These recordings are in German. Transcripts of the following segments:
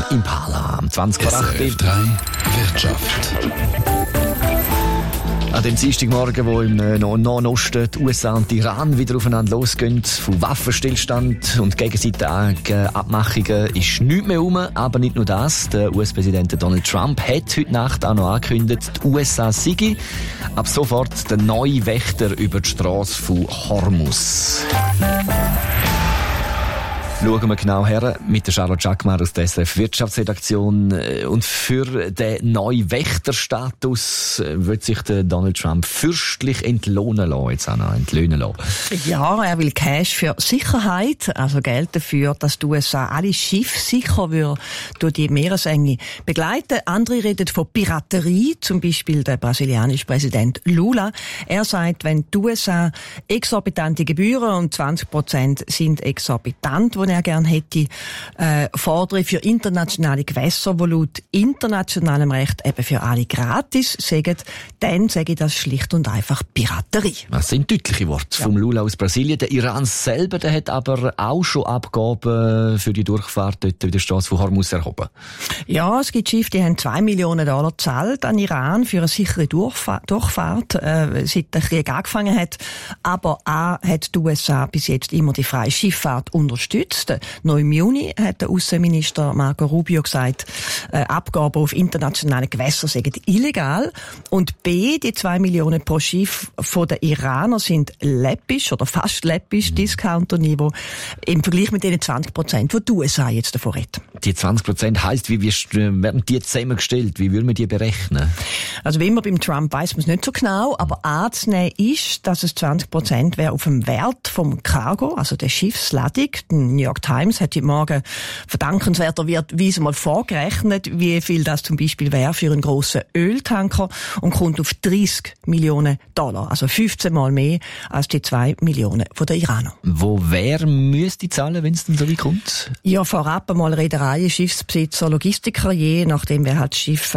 Impala am 20 vor 8. SRF 3 Wirtschaft. An dem Dienstagmorgen, wo im Nahen Osten die USA und Iran wieder aufeinander losgehen, von Waffenstillstand und gegenseitigen Abmachungen ist nichts mehr rum. Aber nicht nur das, der US-Präsident Donald Trump hat heute Nacht auch noch angekündigt, die USA sei ab sofort der neue Wächter über die Strasse von Hormuz. Schauen wir genau her mit der Charlotte Jacquemar aus der SRF Wirtschaftsredaktion. Und für den neuen Wächterstatus wird sich der Donald Trump fürstlich entlohnen lassen, jetzt auch noch entlöhnen lassen. Ja, er will Cash für Sicherheit, also Geld dafür, dass die USA alle Schiffe sicher durch die Meeresenge begleiten. Andere reden von Piraterie, zum Beispiel der brasilianische Präsident Lula. Er sagt, wenn die USA exorbitante Gebühren und 20% sind exorbitant, die er gerne hätte, fordere für internationale Gewässer, die laut internationalem Recht eben für alle gratis sagen, dann sage ich das schlicht und einfach Piraterie. Das sind deutliche Worte vom Lula aus Brasilien. Der Iran selber, der hat aber auch schon Abgaben für die Durchfahrt dort in der Strasse von Hormuz erhoben. Ja, es gibt Schiffe, die haben $2 Millionen gezahlt an Iran für eine sichere Durchfahrt, seit der Krieg angefangen hat. Aber auch hat die USA bis jetzt immer die freie Schifffahrt unterstützt. Noch im Juni hat der Außenminister Marco Rubio gesagt, Abgaben auf internationale Gewässer seien illegal. Und B, die 2 Millionen pro Schiff von den Iranern sind läppisch oder fast läppisch, Discounter-Niveau, im Vergleich mit den 20%, die die USA jetzt davon reden. Die 20% heisst, wie werden die zusammengestellt? Wie würden wir die berechnen? Also wie immer beim Trump weiss man es nicht so genau, aber anzunehmen ist, dass es 20% wäre auf dem Wert vom Cargo, also der Schiffsladung. Die New York Times hat heute Morgen verdankenswerterweise mal vorgerechnet, wie viel das zum Beispiel wäre für einen grossen Öltanker und kommt auf $30 Millionen. Also 15 Mal mehr als die 2 Millionen von den Iranern. Wer müsste zahlen, wenn es denn so weit kommt? Ja, vorab einmal Reedereien, Schiffsbesitzer, Logistiker, je nachdem, wer halt das Schiff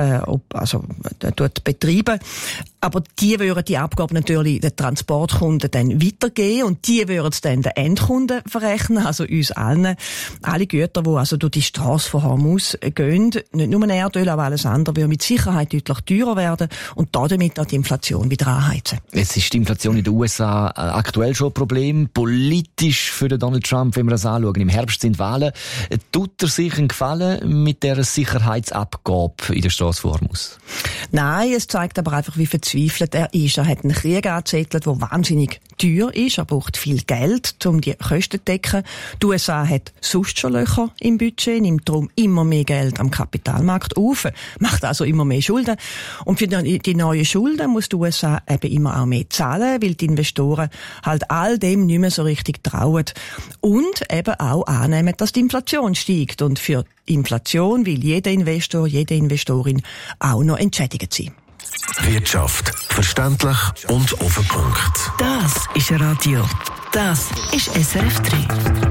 betreiben. Aber die würden die Abgabe natürlich den Transportkunden dann weitergeben und die würden es dann den Endkunden verrechnen, also uns allen. Alle Güter, die also durch die Strasse von Hormuz gehen, nicht nur Erdöl, aber alles andere, würde mit Sicherheit deutlich teurer werden und damit auch die Inflation wieder anheizen. Jetzt ist die Inflation in den USA aktuell schon ein Problem. Politisch für den Donald Trump, wenn wir das anschauen, im Herbst sind Wahlen. Tut er sich einen Gefallen mit dieser Sicherheitsabgabe in der Strasse von Hormuz? Nein, es zeigt aber einfach, wie verzweifelt er ist. Er hat einen Krieg angezettelt, der wahnsinnig teuer ist. Er braucht viel Geld, um die Kosten zu decken. Die USA hat sonst schon Löcher im Budget, nimmt darum immer mehr Geld am Kapitalmarkt auf, macht also immer mehr Schulden. Und für die neuen Schulden muss die USA eben immer auch mehr zahlen, weil die Investoren halt all dem nicht mehr so richtig trauen. Und eben auch annehmen, dass die Inflation steigt. Und für Inflation will jeder Investor, jede Investorin auch noch entschädigt sein. Wirtschaft. Verständlich und auf den Punkt. Das ist Radio. Das ist SRF 3.